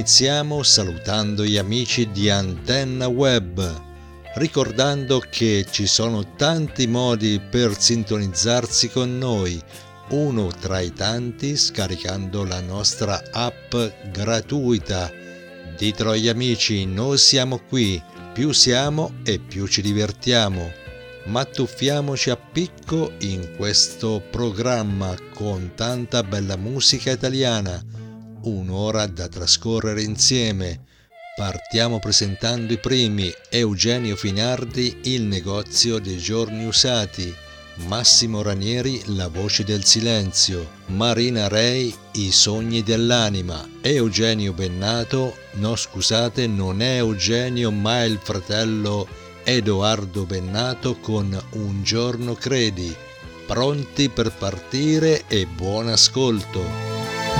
iniziamo salutando gli amici di Antenna Web, ricordando che ci sono tanti modi per sintonizzarsi con noi, uno tra i tanti scaricando la nostra app gratuita. Ditelo agli amici, noi siamo qui, più siamo e più ci divertiamo. Ma tuffiamoci a picco in questo programma con tanta bella musica italiana, un'ora da trascorrere insieme. Partiamo presentando i primi: Eugenio Finardi, Il negozio dei giorni usati; Massimo Ranieri, La voce del silenzio; Marina Rei, I sogni dell'anima; Eugenio Bennato, no scusate, non è Eugenio ma è il fratello Edoardo Bennato con Un giorno credi. Pronti per partire e buon ascolto!